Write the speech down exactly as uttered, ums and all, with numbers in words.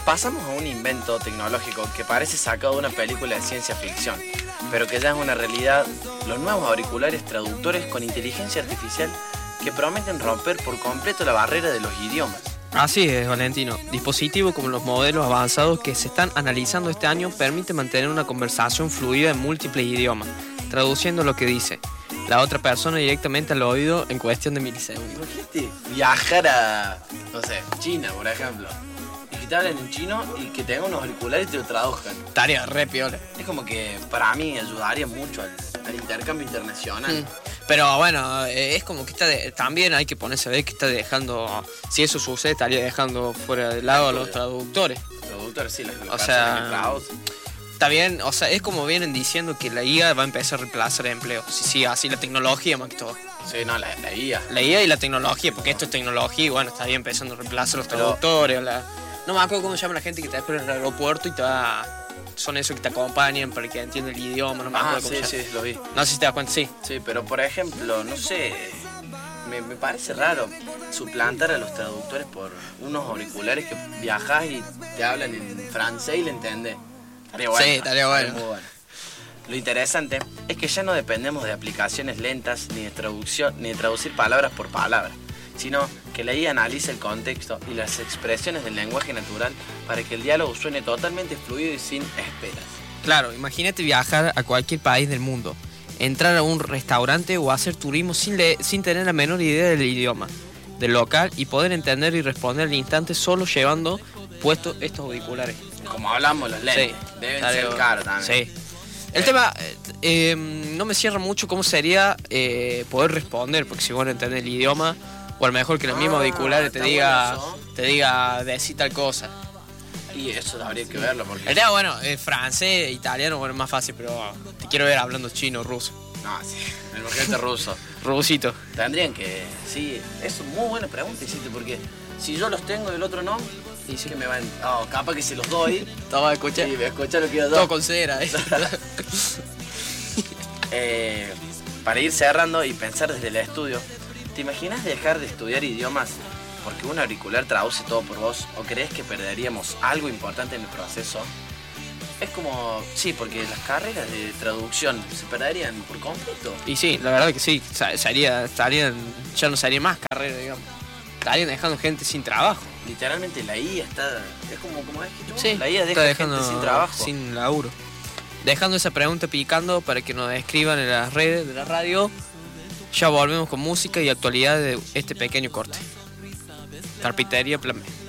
Pasamos a un invento tecnológico que parece sacado de una película de ciencia ficción, pero que ya es una realidad: los nuevos auriculares traductores con inteligencia artificial que prometen romper por completo la barrera de los idiomas. Así es, Valentino. Dispositivos como los modelos avanzados que se están analizando este año permiten mantener una conversación fluida en múltiples idiomas, traduciendo lo que dice la otra persona directamente al oído en cuestión de milisegundos. Imagínate viajar a, no sé, China, por ejemplo, y que te hablen en chino y que tengan unos auriculares y te lo traduzcan. Tarea re piola. Es como que para mí ayudaría mucho al, al intercambio internacional. Mm. Pero bueno, eh, es como que está de, también hay que ponerse a ver que está dejando, si eso sucede, estaría dejando fuera de lado a los traductores. Los traductores, sí, las O sea, que está bien, o sea, es como vienen diciendo que la I A va a empezar a reemplazar empleos. Sí, sí, así la tecnología más que todo. Sí, no, la, la I A. La I A y la tecnología, porque esto es tecnología y bueno, estaría empezando a reemplazar a los traductores. La... No me acuerdo cómo se llama la gente que te espera en el aeropuerto y te va... Son esos que te acompañan para que entiendan el idioma, no me acuerdo ah, cómo sí, se llama. sí, lo vi. No sé si te das cuenta, sí. Sí, pero por ejemplo, no sé, me, me parece raro suplantar a los traductores por unos auriculares que viajás y te hablan en francés y le entendés. Estaría bueno. Sí, estaría bueno. Muy bueno. Lo interesante es que ya no dependemos de aplicaciones lentas ni de traducción ni de traducir palabras por palabra, sino que la I A analiza el contexto y las expresiones del lenguaje natural para que el diálogo suene totalmente fluido y sin esperas. Claro, imagínate viajar a cualquier país del mundo, entrar a un restaurante o hacer turismo sin, le sin tener la menor idea del idioma del local y poder entender y responder al instante solo llevando puestos estos auriculares. Como hablamos, los lentes Sí, deben claro, ser caros también. Sí. El tema, eh, eh, no me cierra mucho cómo sería eh, poder responder, porque si vos no entendés el idioma, o a lo mejor que los mismos Ah, auriculares te está diga, bueno eso. te diga, decir tal cosa. Y eso habría que verlo porque... El tema, bueno, eh, francés, italiano, bueno, es más fácil, pero te quiero ver hablando chino, ruso. No, sí, el emergente ruso. Rusito. Tendrían que... Sí, es una muy buena pregunta, hiciste, porque si yo los tengo y el otro no, Y sí. que me van... Oh, capaz que se los doy. Todo a escuchar. Sí, me escucha lo que yo Todo doy. con cera, ¿eh? eh, Para ir cerrando y pensar desde el estudio, ¿te imaginas dejar de estudiar idiomas porque un auricular traduce todo por vos? ¿O crees que perderíamos algo importante en el proceso? Es como, sí, porque las carreras de traducción se perderían por completo. Y sí, la verdad que sí, sería, estarían, ya no sería más carrera, digamos. Estarían dejando gente sin trabajo. Literalmente la I A está, es como, como es que tú, Sí, la I A está deja dejando gente sin trabajo. sin laburo. Dejando esa pregunta picando para que nos escriban en las redes de la radio. Ya volvemos con música y actualidad de este pequeño corte. Carpintería Plan B.